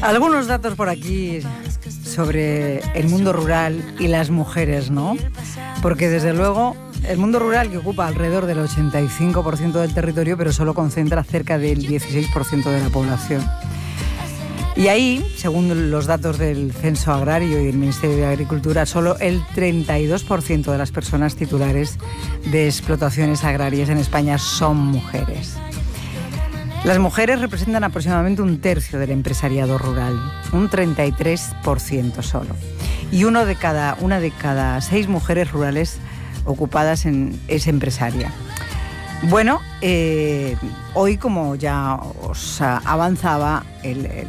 Algunos datos por aquí sobre el mundo rural y las mujeres, ¿no? Porque desde luego el mundo rural, que ocupa alrededor del 85% del territorio, pero solo concentra cerca del 16% de la población. Y ahí, según los datos del Censo Agrario y del Ministerio de Agricultura, solo el 32% de las personas titulares de explotaciones agrarias en España son mujeres. Las mujeres representan aproximadamente un tercio del empresariado rural, un 33% solo. Y una de cada 6 mujeres rurales ocupadas es empresaria. Bueno, hoy, como ya os avanzaba, el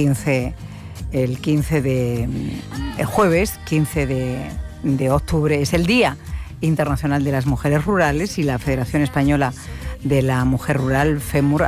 jueves 15 de octubre es el Día Internacional de las Mujeres Rurales, y la Federación Española de la Mujer Rural, FEMUR,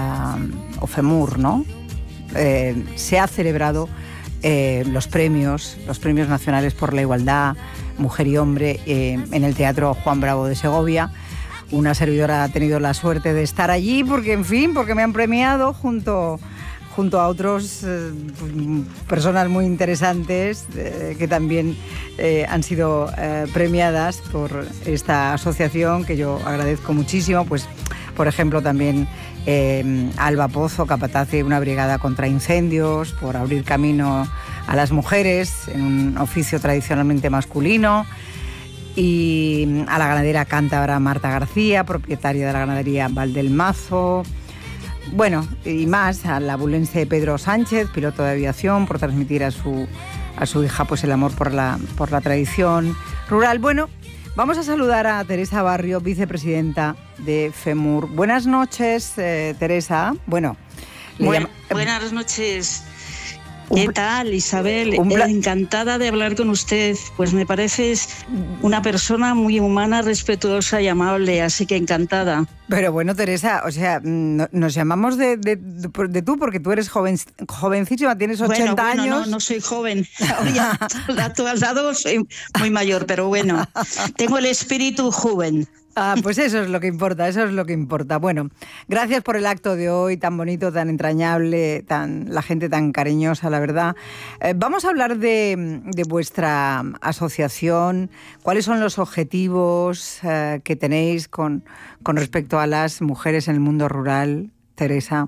¿no? Se ha celebrado los premios nacionales por la igualdad, mujer y hombre, en el Teatro Juan Bravo de Segovia. Una servidora ha tenido la suerte de estar allí porque me han premiado junto a otros personas muy interesantes que también han sido premiadas por esta asociación, que yo agradezco muchísimo. Pues, por ejemplo, también Alba Pozo, capataz de una brigada contra incendios, por abrir camino a las mujeres en un oficio tradicionalmente masculino, y a la ganadera cántabra Marta García, propietaria de la ganadería Valdelmazo. Bueno, y más, al abulense Pedro Sánchez, piloto de aviación, por transmitir a su hija pues el amor por la tradición rural. Bueno, vamos a saludar a Teresa Barrio, vicepresidenta de FEMUR. Buenas noches, Teresa. Bueno, buenas noches. ¿Qué tal, Isabel? Encantada de hablar con usted. Pues me pareces una persona muy humana, respetuosa y amable, así que encantada. Pero bueno, Teresa, o sea, nos llamamos de tú porque tú eres jovencísima, tienes 80 años. No soy joven. A tu lado soy muy mayor, pero bueno, tengo el espíritu joven. Pues eso es lo que importa. Bueno, gracias por el acto de hoy, tan bonito, tan entrañable, la gente tan cariñosa, la verdad. Vamos a hablar de vuestra asociación. ¿Cuáles son los objetivos que tenéis con respecto a las mujeres en el mundo rural, Teresa?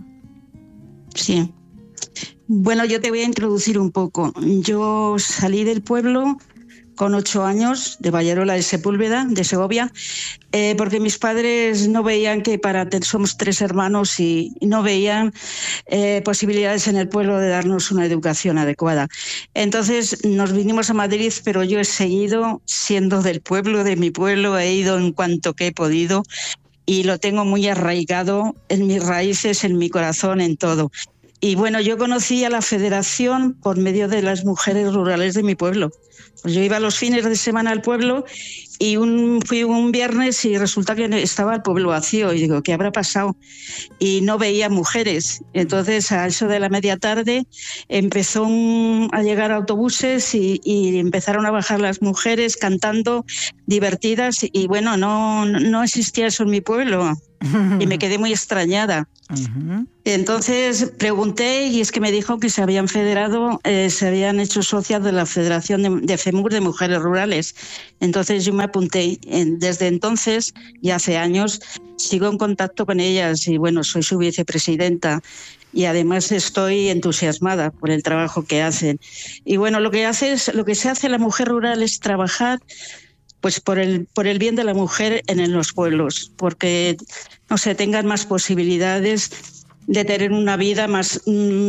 Sí. Bueno, yo te voy a introducir un poco. Yo salí del pueblo con 8 años, de Vallarola de Sepúlveda, de Segovia, porque mis padres no veían somos 3 hermanos y no veían posibilidades en el pueblo de darnos una educación adecuada. Entonces nos vinimos a Madrid, pero yo he seguido siendo del pueblo, de mi pueblo, he ido en cuanto que he podido y lo tengo muy arraigado en mis raíces, en mi corazón, en todo. Y bueno, yo conocí a la federación por medio de las mujeres rurales de mi pueblo. Pues yo iba los fines de semana al pueblo y fui un viernes y resulta que estaba el pueblo vacío. Y digo, ¿qué habrá pasado? Y no veía mujeres. Entonces, a eso de la media tarde, empezó a llegar autobuses y empezaron a bajar las mujeres cantando, divertidas. Y bueno, no existía eso en mi pueblo. Y me quedé muy extrañada. Uh-huh. Entonces pregunté y es que me dijo que se habían federado, se habían hecho socias de la Federación de FEMUR de Mujeres Rurales. Entonces yo me apunté. Desde entonces, y hace años, sigo en contacto con ellas y bueno, soy su vicepresidenta. Y además estoy entusiasmada por el trabajo que hacen. Y bueno, lo que se hace la mujer rural es trabajar pues por el bien de la mujer en los pueblos, porque no sé, tengan más posibilidades de tener una vida más,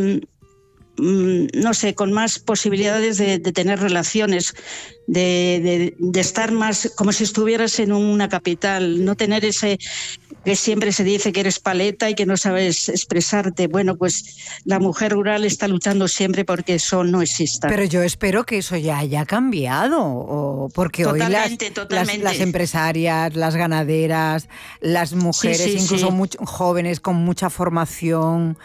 no sé, con más posibilidades de tener relaciones, de estar más como si estuvieras en una capital, no tener ese que siempre se dice que eres paleta y que no sabes expresarte. Bueno, pues la mujer rural está luchando siempre porque eso no exista. Pero yo espero que eso ya haya cambiado, porque totalmente, hoy las empresarias, las ganaderas, las mujeres, incluso jóvenes con mucha formación,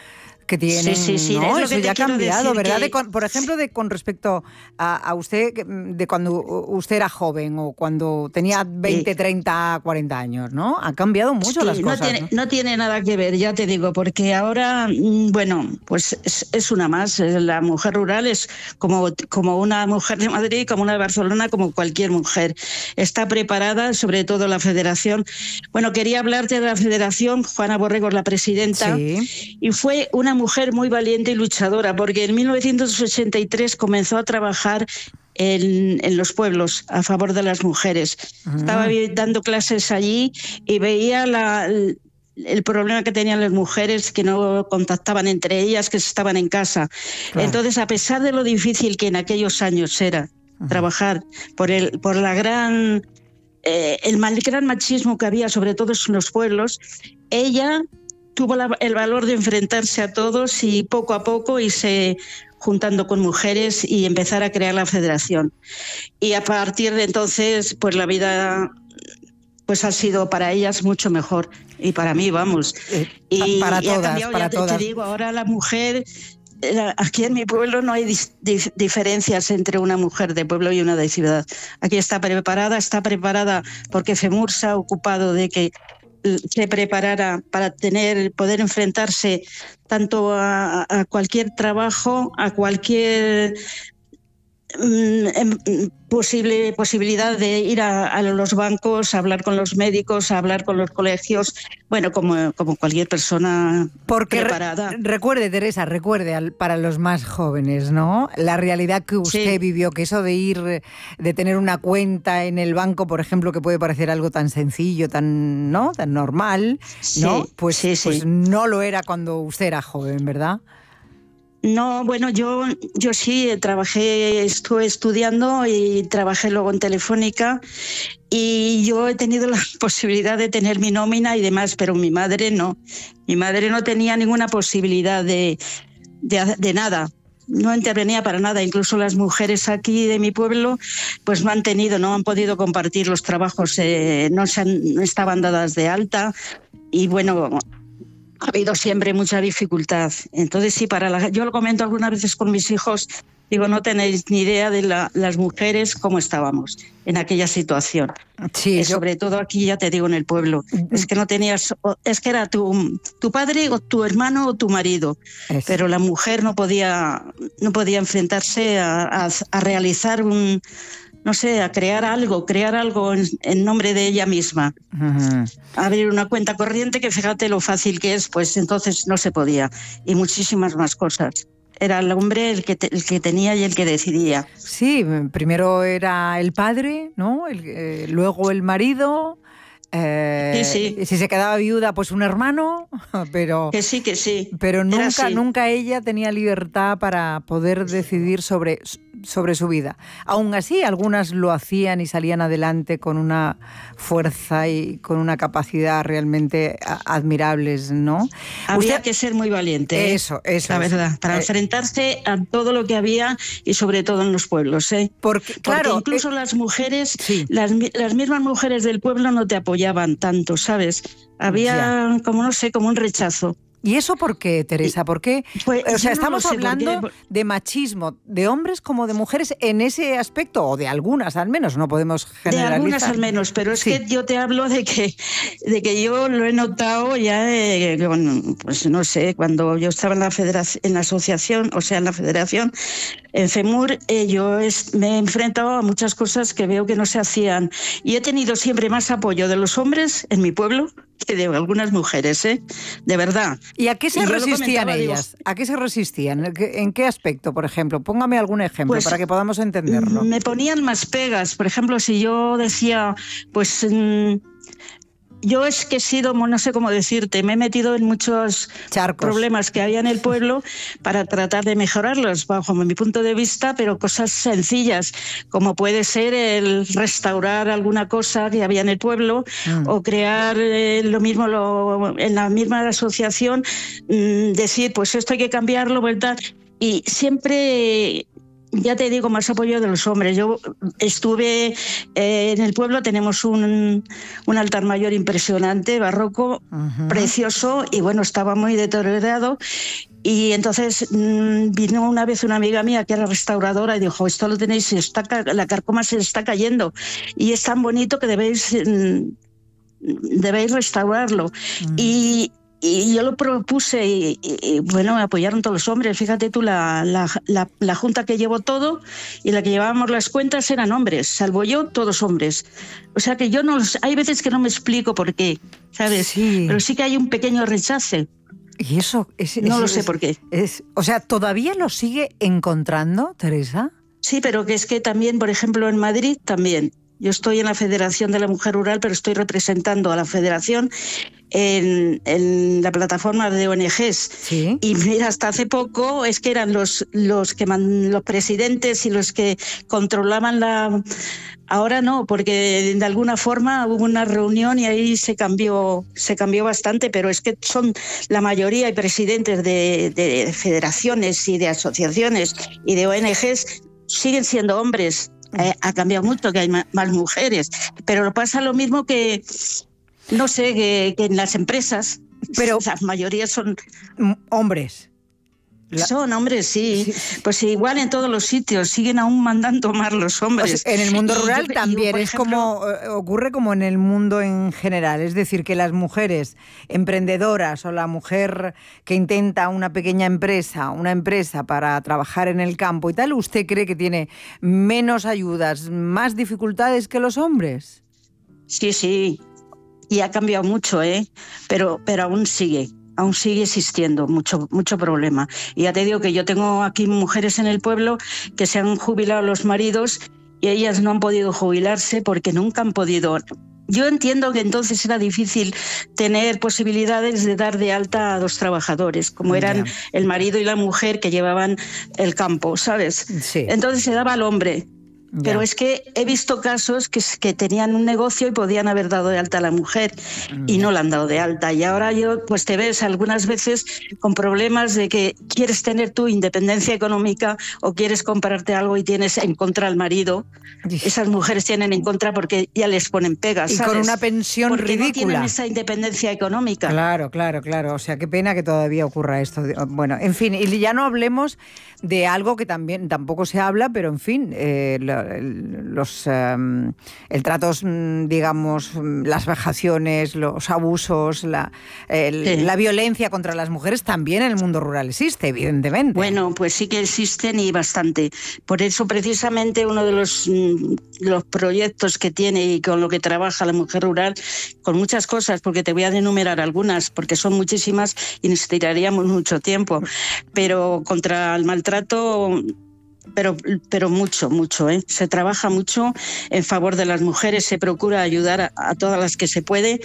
que tienen, sí, ¿no? Es eso ya ha cambiado, ¿verdad? Que... Por ejemplo, con respecto a usted, de cuando usted era joven o cuando tenía 20, 30, 40 años, ¿no? Han cambiado mucho las cosas. No tiene nada que ver, ya te digo, porque ahora, bueno, pues es una más. La mujer rural es como una mujer de Madrid, como una de Barcelona, como cualquier mujer. Está preparada, sobre todo la Federación. Bueno, quería hablarte de la Federación. Juana Borrego es la presidenta, y fue una mujer muy valiente y luchadora, porque en 1983 comenzó a trabajar en los pueblos a favor de las mujeres. Estaba dando clases allí y veía el problema que tenían las mujeres, que no contactaban entre ellas, que estaban en casa. Claro. Entonces, a pesar de lo difícil que en aquellos años era trabajar por la gran gran machismo que había, sobre todo en los pueblos, ella tuvo el valor de enfrentarse a todos y poco a poco irse juntando con mujeres y empezar a crear la federación. Y a partir de entonces, pues la vida pues ha sido para ellas mucho mejor. Y para mí, vamos. Para todas, cambiado, para todas. Te digo, ahora la mujer... Aquí en mi pueblo no hay diferencias entre una mujer de pueblo y una de ciudad. Aquí está preparada porque FEMUR se ha ocupado de que se preparara para poder enfrentarse tanto a cualquier trabajo, a cualquier posibilidad de ir a los bancos, a hablar con los médicos, a hablar con los colegios, bueno, como cualquier persona preparada. Recuerde, Teresa, para los más jóvenes, ¿no? La realidad que usted vivió, que eso de tener una cuenta en el banco, por ejemplo, que puede parecer algo tan sencillo, tan normal, ¿no? Pues no lo era cuando usted era joven, ¿verdad? No, bueno, yo sí estuve estudiando y trabajé luego en Telefónica, y yo he tenido la posibilidad de tener mi nómina y demás, pero mi madre no. Mi madre no tenía ninguna posibilidad de nada. No intervenía para nada. Incluso las mujeres aquí de mi pueblo pues no han podido compartir los trabajos, no estaban dadas de alta, y bueno, ha habido siempre mucha dificultad. Entonces sí, yo lo comento algunas veces con mis hijos, digo, no tenéis ni idea de las mujeres cómo estábamos en aquella situación. Sí, sobre todo aquí, ya te digo, en el pueblo. Es que no tenías, es que era tu padre o tu hermano o tu marido, pero la mujer no podía enfrentarse a realizar a crear algo en nombre de ella misma. Abrir una cuenta corriente, que fíjate lo fácil que es, pues entonces no se podía. Y muchísimas más cosas. Era el hombre el que tenía y el que decidía. Sí, primero era el padre, ¿no? Luego el marido. Sí. Si se quedaba viuda, pues un hermano, pero... Que sí. Pero nunca ella tenía libertad para poder decidir sobre su vida. Aún así, algunas lo hacían y salían adelante con una fuerza y con una capacidad realmente admirables, ¿no? Había que ser muy valiente. Eso. La verdad, para enfrentarse a todo lo que había, y sobre todo en los pueblos, ¿eh? Porque claro, incluso las mujeres, las mismas mujeres del pueblo no te apoyaban tanto, ¿sabes? Había como un rechazo. ¿Y eso por qué, Teresa? ¿Por qué? Pues, estamos hablando de machismo, de hombres como de mujeres en ese aspecto, o de algunas al menos, no podemos generalizar. De algunas al menos, pero es que yo te hablo de que yo lo he notado ya, pues no sé, cuando yo estaba en la asociación, o sea, en la federación, en FEMUR, yo me he enfrentado a muchas cosas que veo que no se hacían, y he tenido siempre más apoyo de los hombres en mi pueblo que de algunas mujeres, de verdad. ¿Y a qué se resistían ellas? ¿A qué se resistían? ¿En qué aspecto, por ejemplo? Póngame algún ejemplo para que podamos entenderlo. Me ponían más pegas. Por ejemplo, si yo decía, pues... yo es que he sido, no sé cómo decirte, me he metido en muchos problemas que había en el pueblo para tratar de mejorarlos, bajo mi punto de vista, pero cosas sencillas, como puede ser el restaurar alguna cosa que había en el pueblo, o crear lo mismo en la misma asociación, decir, pues esto hay que cambiarlo, ¿verdad? Y siempre ya te digo, más apoyo de los hombres. Yo estuve en el pueblo, tenemos un altar mayor impresionante, barroco, precioso, y bueno, estaba muy deteriorado. Y entonces vino una vez una amiga mía que era restauradora y dijo, esto lo tenéis, la carcoma se está cayendo y es tan bonito que debéis restaurarlo. Y yo lo propuse y bueno, me apoyaron todos los hombres. Fíjate tú, la junta que llevó todo y la que llevábamos las cuentas eran hombres, salvo yo, todos hombres. O sea que hay veces que no me explico por qué, ¿sabes? Sí. Pero sí que hay un pequeño rechazo. Y eso no lo sé por qué. O sea, ¿todavía lo sigue encontrando, Teresa? Sí, pero que es que también, por ejemplo, en Madrid también. Yo estoy en la Federación de la Mujer Rural, pero estoy representando a la Federación en la plataforma de ONGs. ¿Sí? Y mira, hasta hace poco es que eran los presidentes y los que controlaban la... Ahora no, porque de alguna forma hubo una reunión y ahí se cambió bastante, pero es que son la mayoría y presidentes de federaciones y de asociaciones y de ONGs siguen siendo hombres. Ha cambiado mucho, que hay más mujeres, pero pasa lo mismo que, no sé, que en las empresas, pero la mayoría son hombres. Son hombres, sí. Pues igual en todos los sitios siguen aún mandando más los hombres. O sea, en el mundo rural también es como ocurre como en el mundo en general, es decir, que las mujeres emprendedoras o la mujer que intenta una pequeña empresa, una empresa para trabajar en el campo y tal, ¿usted cree que tiene menos ayudas, más dificultades que los hombres? Sí. Y ha cambiado mucho, pero aún sigue existiendo mucho problema. Y ya te digo que yo tengo aquí mujeres en el pueblo que se han jubilado los maridos y ellas no han podido jubilarse porque nunca han podido. Yo entiendo que entonces era difícil tener posibilidades de dar de alta a 2 trabajadores, como eran el marido y la mujer que llevaban el campo, ¿sabes? Sí. Entonces se daba al hombre. Pero es que he visto casos que tenían un negocio y podían haber dado de alta a la mujer y no la han dado de alta. Y ahora pues te ves algunas veces con problemas de que quieres tener tu independencia económica o quieres comprarte algo y tienes en contra al marido. Esas mujeres tienen en contra porque ya les ponen pegas, ¿sabes? Y con una pensión porque ridícula. No tienen esa independencia económica. Claro. O sea, qué pena que todavía ocurra esto. Bueno, en fin, y ya no hablemos de algo que tampoco se habla, pero en fin, el tratos, digamos, las vejaciones, los abusos, la violencia contra las mujeres también en el mundo rural existe, evidentemente. Bueno, pues sí que existen y bastante. Por eso precisamente uno de los proyectos que tiene y con lo que trabaja la mujer rural, con muchas cosas, porque te voy a enumerar algunas, porque son muchísimas y necesitaríamos mucho tiempo, pero contra el maltrato, pero mucho, se trabaja mucho en favor de las mujeres, se procura ayudar a todas las que se puede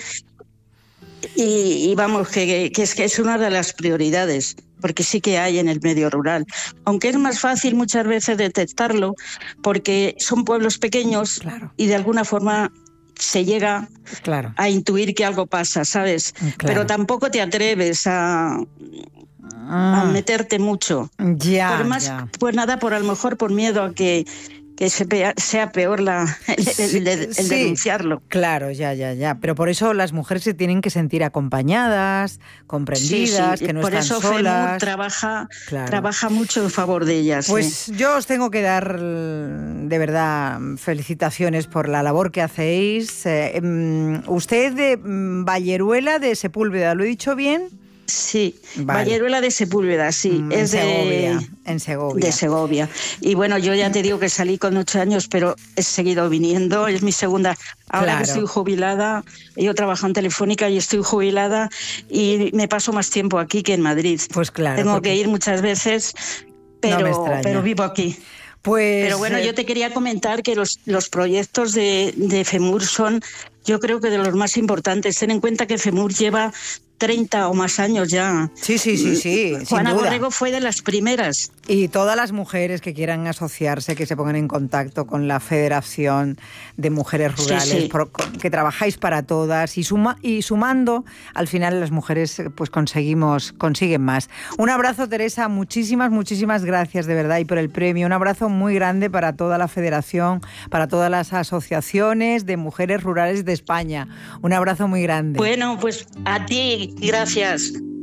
y vamos, que es una de las prioridades, porque sí que hay en el medio rural, aunque es más fácil muchas veces detectarlo porque son pueblos pequeños. Claro. Y de alguna forma se llega a intuir que algo pasa, ¿sabes? Claro. Pero tampoco te atreves a meterte mucho. Pues nada, por a lo mejor por miedo a que sea peor el denunciarlo. Claro, ya. Pero por eso las mujeres se tienen que sentir acompañadas, comprendidas, que no están solas. Por eso FEMUR trabaja mucho en favor de ellas. Pues yo os tengo que dar de verdad felicitaciones por la labor que hacéis. Usted de Valleruela de Sepúlveda, ¿lo he dicho bien? Sí, vale. Valleruela de Sepúlveda, sí, es en Segovia. De Segovia. Y bueno, yo ya te digo que salí con 8 años, pero he seguido viniendo, es mi segunda. Ahora que estoy jubilada, yo trabajo en Telefónica y estoy jubilada y me paso más tiempo aquí que en Madrid. Pues claro. Tengo que ir muchas veces, pero vivo aquí. Pero bueno, yo te quería comentar que los proyectos de FEMUR son, yo creo que de los más importantes. Ten en cuenta que FEMUR lleva 30 o más años ya. Sí. Juana Borrego fue de las primeras. Y todas las mujeres que quieran asociarse, que se pongan en contacto con la Federación de Mujeres Rurales, que trabajáis para todas y sumando, al final las mujeres pues consiguen más. Un abrazo, Teresa, muchísimas gracias de verdad y por el premio. Un abrazo muy grande para toda la Federación, para todas las asociaciones de mujeres rurales de España. Un abrazo muy grande. Bueno, pues a ti, gracias.